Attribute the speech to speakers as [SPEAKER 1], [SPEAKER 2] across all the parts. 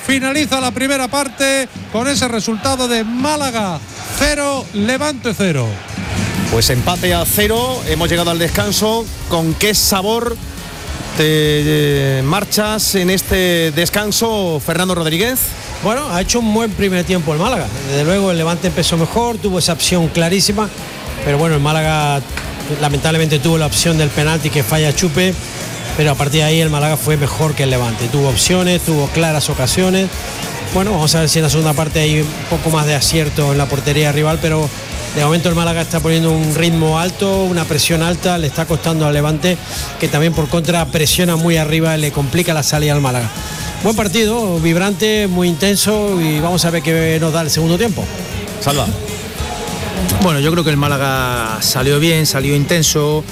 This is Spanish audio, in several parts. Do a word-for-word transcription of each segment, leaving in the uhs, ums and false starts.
[SPEAKER 1] Finaliza la primera parte con ese resultado de Málaga cero, Levante cero.
[SPEAKER 2] Pues empate a cero, hemos llegado al descanso. ¿Con qué sabor te marchas en este descanso, Fernando Rodríguez?
[SPEAKER 3] Bueno, ha hecho un buen primer tiempo el Málaga. Desde luego el Levante empezó mejor, tuvo esa opción clarísima, pero bueno, el Málaga lamentablemente tuvo la opción del penalti que falla Chupe, pero a partir de ahí el Málaga fue mejor que el Levante. Tuvo opciones, tuvo claras ocasiones. Bueno, vamos a ver si en la segunda parte hay un poco más de acierto en la portería rival, pero de momento el Málaga está poniendo un ritmo alto, una presión alta, le está costando al Levante, que también por contra presiona muy arriba y le complica la salida al Málaga. Buen partido, vibrante, muy intenso, y vamos a ver qué nos da el segundo tiempo.
[SPEAKER 2] Salva.
[SPEAKER 4] Bueno, yo creo que el Málaga salió bien, salió intenso,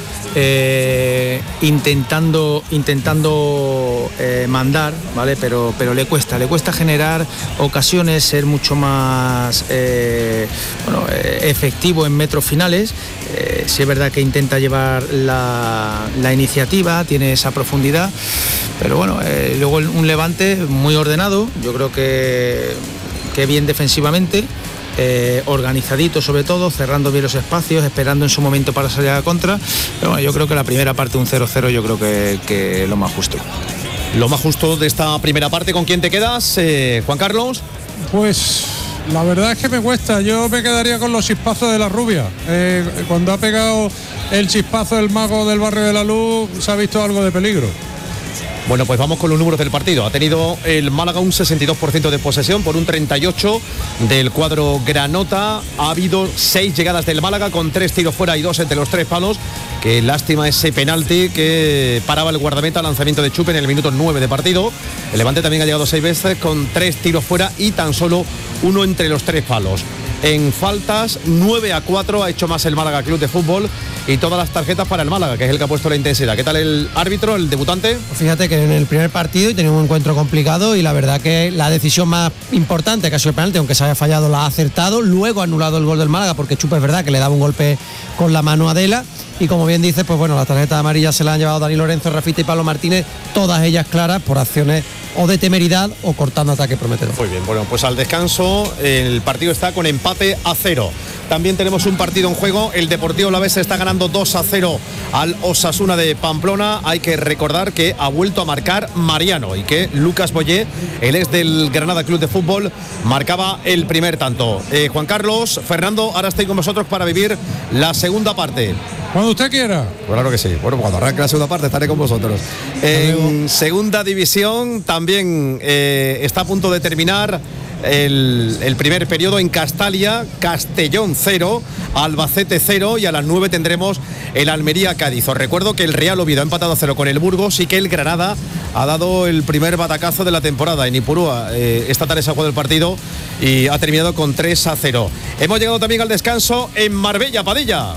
[SPEAKER 4] eh, intentando intentando eh, mandar, ¿vale? Pero, pero le cuesta, le cuesta generar ocasiones, ser mucho más eh, bueno, eh, efectivo en metros finales. Eh, sí es verdad que intenta llevar la, la iniciativa, tiene esa profundidad, pero bueno, eh, luego un Levante muy ordenado, yo creo que, que bien defensivamente. Eh, organizadito sobre todo, cerrando bien los espacios, esperando en su momento para salir a la contra. Pero bueno, yo creo que la primera parte, un cero cero, yo creo que, que lo más justo.
[SPEAKER 2] Lo más justo de esta primera parte. ¿Con quién te quedas, eh, Juan Carlos?
[SPEAKER 1] Pues la verdad es que me cuesta. Yo me quedaría con los chispazos de la Rubia. Eh, cuando ha pegado el chispazo del mago del barrio de la Luz, se ha visto algo de peligro.
[SPEAKER 2] Bueno, pues vamos con los números del partido. Ha tenido el Málaga un sesenta y dos por ciento de posesión por un treinta y ocho del cuadro granota. Ha habido seis llegadas del Málaga con tres tiros fuera y dos entre los tres palos. Qué lástima ese penalti que paraba el guardameta, lanzamiento de Chupe en el minuto nueve de partido. El Levante también ha llegado seis veces con tres tiros fuera y tan solo uno entre los tres palos. En faltas, nueve a cuatro ha hecho más el Málaga Club de Fútbol, y todas las tarjetas para el Málaga, que es el que ha puesto la intensidad. ¿Qué tal el árbitro, el debutante?
[SPEAKER 3] Fíjate que en el primer partido y tenía un encuentro complicado, y la verdad que la decisión más importante, que ha sido el penalti, aunque se haya fallado, la ha acertado. Luego ha anulado el gol del Málaga, porque Chupa es verdad que le daba un golpe con la mano a Adela. Y como bien dices, pues bueno, las tarjetas amarillas se las han llevado Dani Lorenzo, Rafita y Pablo Martínez, todas ellas claras por acciones o de temeridad o cortando ataque prometedor.
[SPEAKER 2] Muy bien, bueno, pues al descanso el partido está con empate a cero. También tenemos un partido en juego. El Deportivo Alavés está ganando dos a cero al Osasuna de Pamplona. Hay que recordar que ha vuelto a marcar Mariano y que Lucas Boyé, el ex del Granada Club de Fútbol, marcaba el primer tanto. Eh, Juan Carlos, Fernando, ahora estoy con vosotros para vivir la segunda parte.
[SPEAKER 1] Cuando usted quiera.
[SPEAKER 2] Claro que sí. Bueno, cuando arranque la segunda parte estaré con vosotros. En segunda división también eh, está a punto de terminar el, el primer periodo en Castalia. Castellón cero, Albacete cero, y a las nueve tendremos el Almería-Cádiz. Os recuerdo que el Real Oviedo ha empatado a cero con el Burgos y que el Granada ha dado el primer batacazo de la temporada en Ipurúa. Eh, esta tarde se ha jugado el partido y ha terminado con tres a cero. Hemos llegado también al descanso en Marbella, Padilla.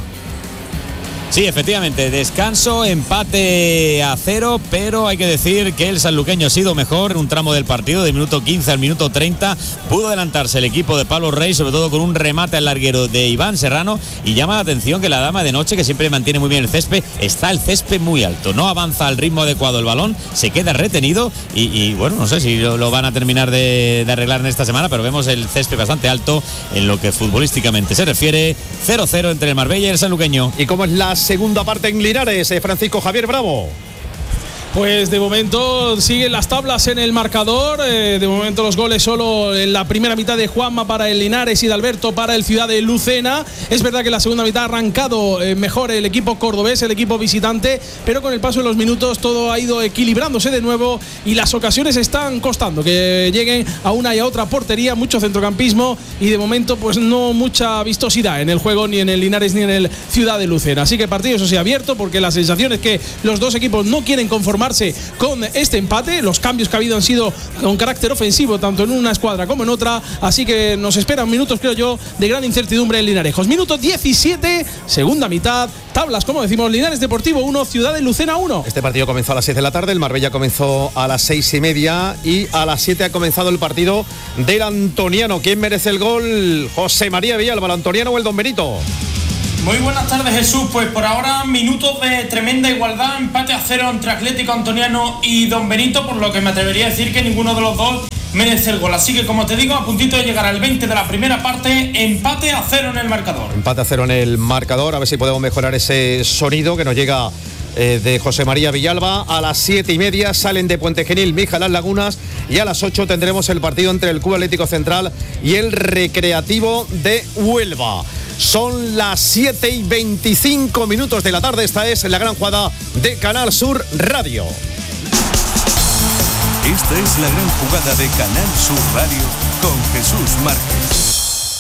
[SPEAKER 5] Sí, efectivamente, descanso, empate a cero, pero hay que decir que el sanluqueño ha sido mejor en un tramo del partido, de minuto quince al minuto treinta, pudo adelantarse el equipo de Pablo Rey, sobre todo con un remate al larguero de Iván Serrano, y llama la atención que la dama de noche, que siempre mantiene muy bien el césped, está el césped muy alto, no avanza al ritmo adecuado el balón, se queda retenido, y, y bueno, no sé si lo, lo van a terminar de, de arreglar en esta semana, pero vemos el césped bastante alto en lo que futbolísticamente se refiere. Cero cero entre el Marbella y el sanluqueño.
[SPEAKER 2] ¿Y cómo es la segunda parte en Linares, eh, Francisco Javier Bravo?
[SPEAKER 6] Pues de momento siguen las tablas en el marcador. Eh, de momento los goles solo en la primera mitad de Juanma para el Linares y de Alberto para el Ciudad de Lucena. Es verdad que la segunda mitad ha arrancado eh, mejor el equipo cordobés, el equipo visitante, pero con el paso de los minutos todo ha ido equilibrándose de nuevo y las ocasiones están costando que lleguen a una y a otra portería, mucho centrocampismo y de momento pues no mucha vistosidad en el juego ni en el Linares ni en el Ciudad de Lucena. Así que el partido eso sí abierto, porque la sensación es que los dos equipos no quieren conformar con este empate. Los cambios que ha habido han sido con carácter ofensivo tanto en una escuadra como en otra, así que nos esperan minutos, creo yo, de gran incertidumbre en Linarejos. Minuto diecisiete, segunda mitad, tablas, como decimos, Linares Deportivo uno, Ciudad de Lucena uno.
[SPEAKER 2] Este partido comenzó a las seis de la tarde, el Marbella comenzó a las seis y media y a las siete ha comenzado el partido del Antoniano. ¿Quién merece el gol? José María Villalba, el Antoniano o el Don Benito.
[SPEAKER 7] Muy buenas tardes, Jesús. Pues por ahora minutos de tremenda igualdad, empate a cero entre Atlético Antoniano y Don Benito, por lo que me atrevería a decir que ninguno de los dos merece el gol. Así que, como te digo, a puntito de llegar al veinte de la primera parte, empate a cero en el marcador.
[SPEAKER 2] Empate a cero en el marcador, a ver si podemos mejorar ese sonido que nos llega eh, de José María Villalba. A las siete y media salen de Puente Genil Mija Las Lagunas y a las ocho tendremos el partido entre el Club Atlético Central y el Recreativo de Huelva. Son las siete y veinticinco minutos de la tarde. Esta es la gran jugada de Canal Sur Radio.
[SPEAKER 8] Esta es la gran jugada de Canal Sur Radio con Jesús Márquez.